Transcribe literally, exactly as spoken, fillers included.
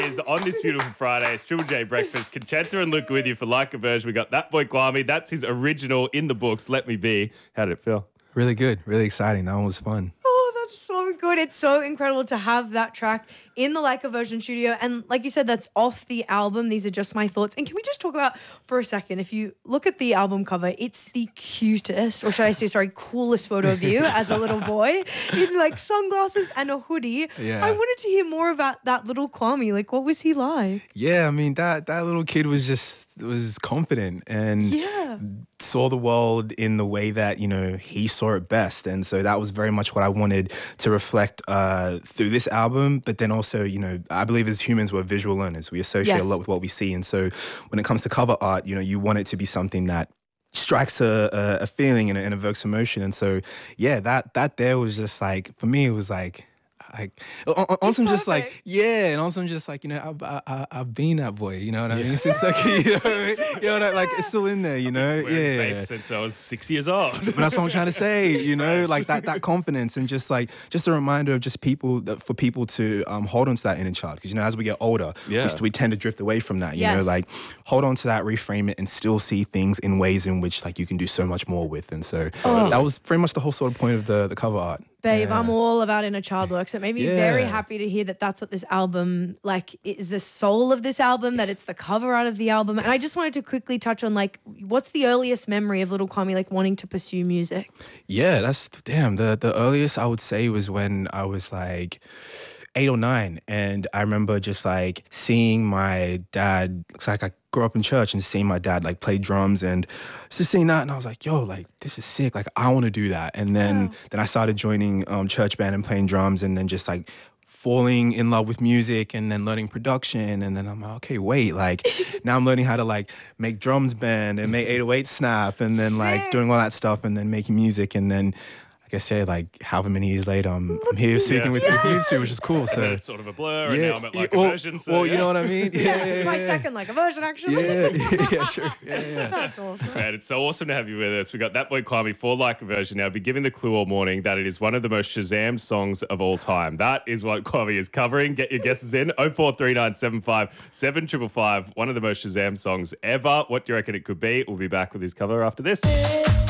is on this beautiful Friday. It's Triple J Breakfast. Conchetta and Luke with you for Like a Virgin. We got That Boy Kwame. That's his original in the books, Let Me Be. How did it feel? Really good. Really exciting. That one was fun. Oh, that's so good. It's so incredible to have that track in the Like a Virgin studio. And like you said, that's off the album. These are just my thoughts. And can we just talk about for a second, if you look at the album cover, it's the cutest, or should I say, sorry, coolest photo of you as a little boy in like sunglasses and a hoodie. Yeah. I wanted to hear more about that little Kwame. Like, what was he like? Yeah, I mean, that, that little kid was just, was confident and Yeah. saw the world in the way that, you know, he saw it best. And so that was very much what I wanted to reflect uh, through this album. But then also, you know, I believe as humans, we're visual learners. We associate Yes. a lot with what we see. And so when it comes to cover art, you know, you want it to be something that strikes a, a, a feeling and, and evokes emotion. And so, yeah, that that there was just like, for me, it was like, like on, on some just like perfect. yeah, and also just like, you know, I've I, I, I've been that boy, you know what I mean? Since like you know, what I mean? You know what I- like it's still in there, you know, Wearing yeah. vape since I was six years old. But that's what I'm trying to say, you know, like that that confidence and just like just a reminder of just people that for people to um, hold on to that inner child, because you know as we get older, Yeah. we, we tend to drift away from that. You know, Yes. like hold on to that, reframe it, and still see things in ways in which like you can do so much more with. And so Oh. that was pretty much the whole sort of point of the the cover art. Babe, Yeah. I'm all about inner child work. So it made me Yeah. very happy to hear that that's what this album, like, is the soul of this album, that it's the cover art of the album. And I just wanted to quickly touch on, like, what's the earliest memory of little Kwame, like, wanting to pursue music? Yeah, that's damn. The the earliest I would say was when I was like eight or nine, and I remember just like seeing my dad. It's like I grew up in church and seeing my dad like play drums and just seeing that, and I was like, yo, like this is sick. Like I want to do that. And then Wow. then I started joining um, church band and playing drums, and then just like falling in love with music and then learning production. And then I'm like, okay, wait, like now I'm learning how to like make drums bend and make eight oh eight snap, and then like Sick. doing all that stuff and then making music. And then like I say, like however many years later, I'm, I'm here speaking Yeah. with Yes. you two, which is cool. And then So it's sort of a blur, and now I'm at yeah, Like a well, Virgin. So well, yeah. you know what I mean? Yeah, yeah, yeah, My yeah. second, like, a version, actually. Yeah, yeah, sure. Yeah, yeah. That's awesome. Man, it's so awesome to have you with us. We got That Boy Kwame for Like a Virgin now. Be giving the clue all morning that it is one of the most Shazammed songs of all time. That is what Kwame is covering. Get your guesses in. oh four three nine seven five seven five five. One of the most Shazam songs ever. What do you reckon it could be? We'll be back with his cover after this.